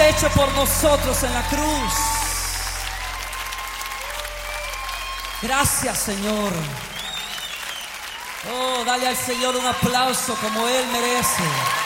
hecho por nosotros en la cruz. Gracias, Señor. Oh, dale al Señor un aplauso como Él merece.